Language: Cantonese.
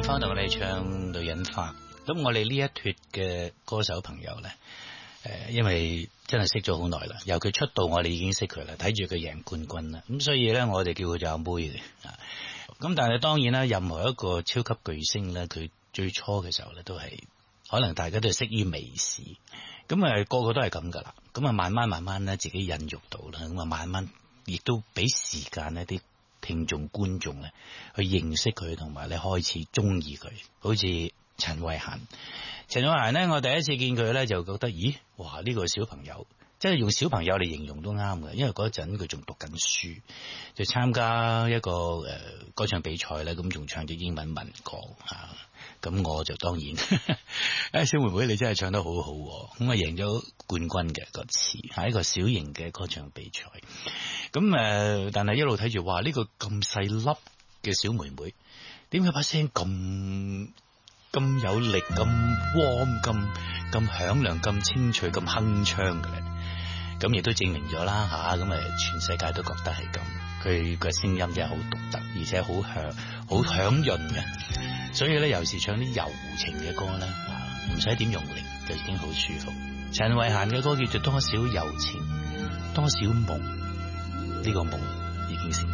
方同我哋唱女人花。咁我哋呢一脫嘅歌手朋友咧，因為真係識咗好耐啦，由佢出道我哋已經識佢啦，睇住佢贏冠軍啦，咁所以咧我哋叫佢做阿妹嘅。咁但係當然啦，任何一個超級巨星咧，佢最初嘅時候咧都係可能大家都係識於微視，咁個個都係咁噶啦，咁啊慢慢咧自己孕育到啦，咁啊慢慢亦都俾時間呢啲聽眾觀眾咧去認識佢，同埋咧開始中意佢，好似陳慧嫻。陳慧嫻咧，我第一次見佢咧就覺得，咦，哇！呢個小朋友，即係用小朋友嚟形容都啱嘅，因為嗰陣佢仲讀緊書，就參加一個歌唱比賽咧，咁仲唱咗英文民歌啊。咁我就當然，小妹妹你真係唱得好好，咁啊贏咗冠軍嘅嗰次，係一個小型嘅歌唱比賽。咁但係一路睇住，哇！呢個咁細粒嘅小妹妹，點解把聲咁有力，咁 warm， 咁響亮，咁清脆，咁鏗鏘嘅咧？咁亦都證明咗啦吓，咁全世界都覺得係咁。佢個聲音真係好獨特，而且好響潤嘅。所以咧，有時唱啲柔情嘅歌咧，唔使點用力就已經好舒服。陳慧嫻嘅歌叫做多少柔情，多少夢，呢個夢已經成。